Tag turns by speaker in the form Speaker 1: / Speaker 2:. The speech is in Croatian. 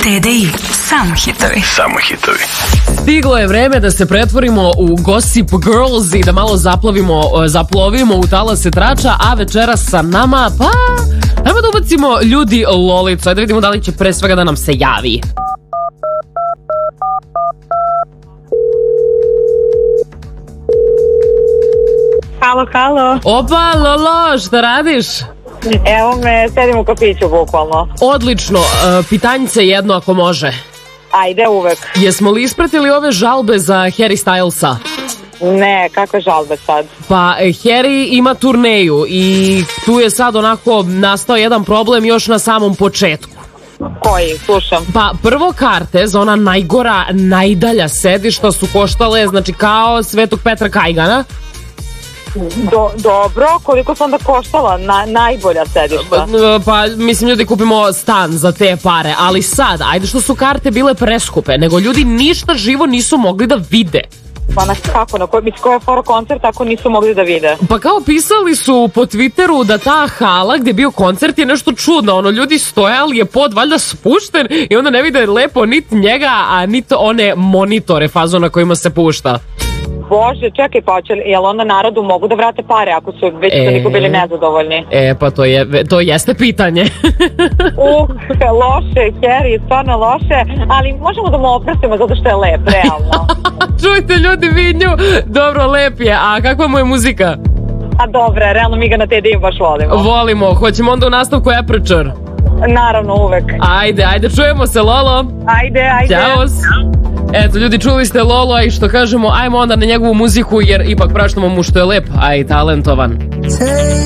Speaker 1: TDI, samo hitovi.
Speaker 2: Samo hitovi.
Speaker 3: Stiglo je vreme da se pretvorimo u Gossip Girls i da malo zaplovimo u talase trača, a večeras sa nama, pa, ajmo da ubacimo ljudi Lolicu. Ajde vidimo da li će pre svega da nam se javi.
Speaker 4: Halo, halo.
Speaker 3: Opa, Lolo, šta radiš?
Speaker 4: Evo me, sedim u kafiću bukvalno.
Speaker 3: Odlično, pitanjice jedno ako može.
Speaker 4: Ajde, uvek.
Speaker 3: Jesmo li ispratili ove žalbe za Harry Stylesa?
Speaker 4: Ne, kakve žalbe sad?
Speaker 3: Pa, Harry ima turneju i tu je sad onako nastao jedan problem još na samom početku.
Speaker 4: Koji? Slušam.
Speaker 3: Pa, prvo karte za ona najgora, najdalja sedišta su koštale, znači kao Svetog Petra Kajgana.
Speaker 4: Dobro, koliko su onda koštala najbolja sedišta?
Speaker 3: Pa, mislim, ljudi kupimo stan za te pare, ali sad, ajde što su karte bile preskupe, nego ljudi ništa živo nisu mogli da vide.
Speaker 4: Pa kako, koja je fora koncert ako nisu mogli da vide?
Speaker 3: Pa kao pisali su po Twitteru da ta hala gdje je bio koncert je nešto čudno, ono, ljudi stojali, je pod valjda spušten i onda ne vide lepo niti njega, a niti one monitore fazona kojima se pušta.
Speaker 4: Bože, čekaj, pa jel onda narodu mogu da vrate pare ako su već toliko bili nezadovoljni?
Speaker 3: Pa to jeste pitanje.
Speaker 4: Loše, Harry, stvarno loše, ali možemo da mu oprostimo zato što je lep, realno.
Speaker 3: Čujte ljudi, Vinju, dobro, lep je, a kakva mu je muzika?
Speaker 4: A dobro, realno mi ga na TDI baš volimo.
Speaker 3: Volimo, hoćemo onda u nastavku Aperture?
Speaker 4: Naravno, uvek.
Speaker 3: Ajde, čujemo se, Lolo.
Speaker 4: Ajde.
Speaker 3: Ćao. Eto, ljudi, čuli ste Lolo i što kažemo, ajmo onda na njegovu muziku jer ipak praštamo mu što je lep, a i talentovan.